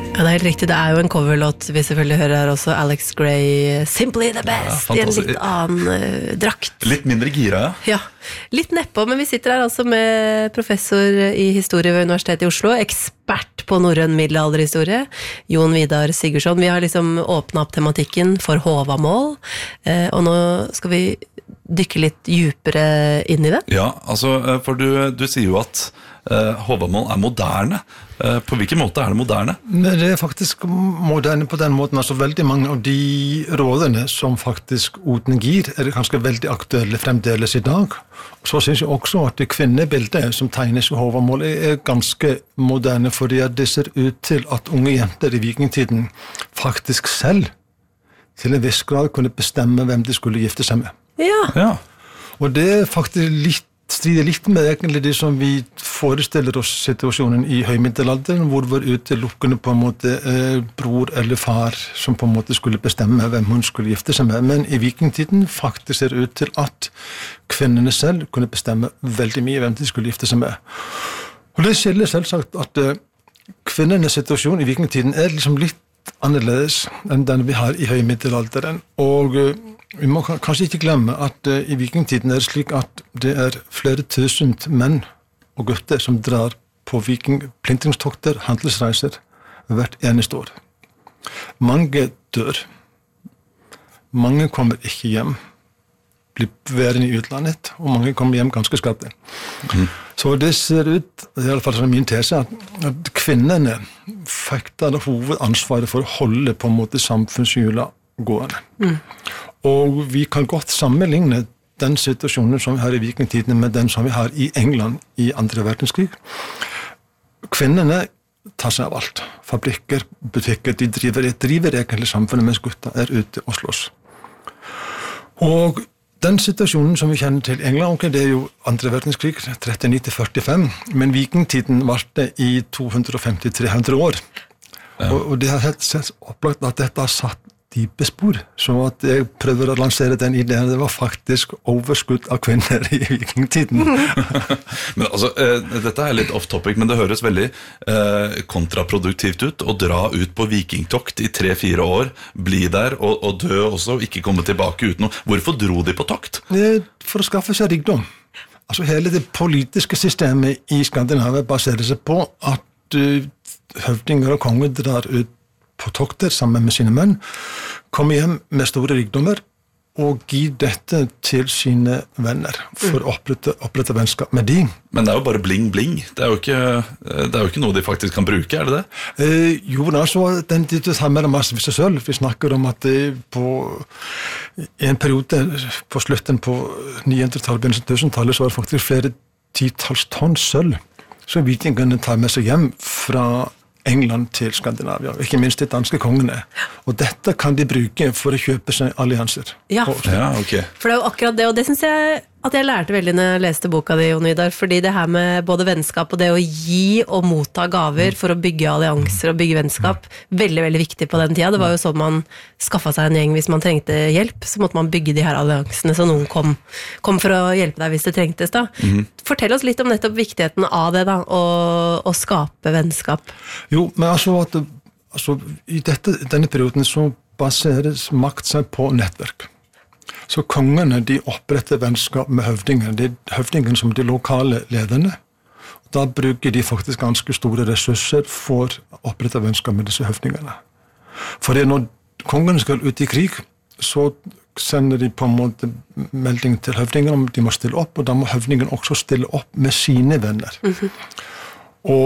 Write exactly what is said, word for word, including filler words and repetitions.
Ja, det er helt riktig, det er jo en coverlåt vi selvfølgelig hører her også, Alex Gray, Simply the Best, ja, i en litt annen uh, drakt. Litt mindre gira, ja. Ja, litt neppe, men vi sitter her altså med professor i historie ved Universitetet i Oslo, ekspert på norrøn middelalderhistorie, Jon Vidar Sigurdsson. Vi har liksom åpnet opp tematikken for Håvamål, uh, og nå skal vi dykke litt djupere inn i det. Ja, altså, for du, du sier jo at uh, Håvamål er moderne. Uh, på hvilken måte er det moderne? Det er faktisk moderne på den måten. Altså veldig mange av de rådene som faktisk Odin gir, er ganske veldig aktuelle fremdeles i dag. Så synes jeg også at det kvinnebildet som tegnes i Håvamål er ganske moderne, fordi det ser ut til at unge jenter i vikingtiden faktisk selv til en viss grad kunne bestemme hvem de skulle gifte seg med. Ja. Ja. Og det er faktisk litt, strider litt med egentlig det som vi forestiller oss situasjonen i høymiddelalderen, hvor var utelukkende på en måte eh, bror eller far som på en måte skulle bestemme hvem hun skulle gifte seg med. Men i vikingtiden faktisk ser det ut til at kvinnene selv kunne bestemme veldig mye hvem de skulle gifte seg med. Og det skiller selvsagt at eh, kvinnenes situasjon i vikingtiden er liksom litt annerledes enn den vi har i høymiddelalderen. Og eh, vi må kanskje ikke glemme at uh, i vikingtiden er det slik at det er flere tusen menn og gutter som drar på vikingplyndringstokter, handelsreiser hvert eneste år. Mange dør. Mange kommer ikke hjem, blir værende i utlandet, og mange kommer hjem ganske skadde. Mm. Så det ser ut, det er i alle fall min tese, at, at kvinnene fikk da hovedansvaret for å holde på en måte samfunnshjula gående. Mm. Og vi kan godt sammenligne den situasjonen som vi har i vikingtiden med den som vi har i England i andre verdenskrig. Kvinnene tar seg av alt. Fabrikker, butikker, de driver, de driver egentlig samfunnet mens gutta er ute og slåss. Og den situasjonen som vi kjenner til i England, okay, det er jo andre verdenskrig, trettini til førtifem, men vikingtiden varte i to hundre femti til tre hundre år. Ja. Og, og det har sett opplagt at dette har satt dype spor, så at jeg prøver å lansere den ideen, det var faktisk overskudd av kvinner i vikingtiden. Men altså, eh, dette er litt off-topic, men det høres veldig eh, kontraproduktivt ut å dra ut på vikingtokt i tre-fire år, bli der og, og dø også, ikke komme tilbake uten noe. Hvorfor dro de på tokt? For å skaffe seg rikdom. Altså hele det politiske systemet i Skandinavia baserer seg på at uh, høvdinger og konger drar ut på tokter sammen med sine menn, kommer hjem med store rikdommer og gir dette til sine venner for å opprette, opprette vennskap med de. Men det er jo bare bling-bling. Det er jo ikke, det er jo ikke noe de faktisk kan bruke, er det det? Eh, jo, altså, den de har med massevis av sølv. Vi snakker om at det på en periode på slutten på ni hundre-tallet, begynnelsen av tusentallet, så var det faktisk flere titalls tonn sølv som vikingene tar med seg hjem fra England til Skandinavia, ikke minst de danske kongene. Og dette kan de bruke for å kjøpe seg allianser. Ja, ja okay. For det er jo akkurat det, og det synes jeg at jeg lærte veldig når jeg leste boka di, Jon Vidar, fordi det her med både vennskap og det å gi og motta gaver for å bygge allianser og bygge vennskap, veldig, veldig viktig på den tida. Det var jo sånn man skaffet seg en gjeng hvis man trengte hjelp, så måtte man bygge de her alliansene så noen kom, kom for å hjelpe deg hvis det trengtes da. Mm. Fortell oss litt om nettopp viktigheten av det da, å, å skape vennskap. Jo, men altså, at, altså i dette, denne perioden så baseres makt seg på nettverk. Så kongene, de oppretter vennskap med høvdingen, de høvdingen som de lokale lederne. Da bruker de faktisk ganske store ressurser for å opprette vennskap med disse høvdingene. For når kongene skal ut i krig, så sender de på en måte melding til høvdingen om de må stille opp, og da må høvdingen også stille opp med sine venner. Mm-hmm.